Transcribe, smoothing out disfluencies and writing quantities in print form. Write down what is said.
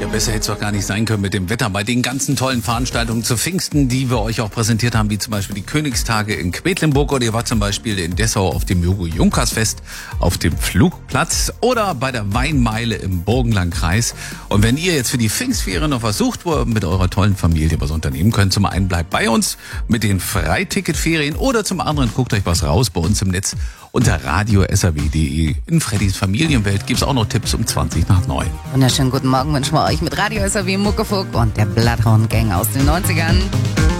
besser hätte es doch gar nicht sein können mit dem Wetter. Bei den ganzen tollen Veranstaltungen zu Pfingsten, die wir euch auch präsentiert haben, wie zum Beispiel die Königstage in Quedlinburg, oder ihr wart zum Beispiel in Dessau auf dem Jogo-Junkers-Fest auf dem Flugplatz oder bei der Weinmeile im Burgenlandkreis. Und wenn ihr jetzt für die Pfingstferien noch was sucht, wo ihr mit eurer tollen Familie was unternehmen könnt, zum einen bleibt bei uns mit den Freiticketferien oder zum anderen guckt euch was raus bei uns im Netz unter radio.saw.de. In Freddys Familienwelt gibt's auch noch Tipps um 20:09. Wunderschönen guten Morgen wünschen wir euch mit Radio SAW Muckefuck und der Bloodhound Gang aus den 90ern.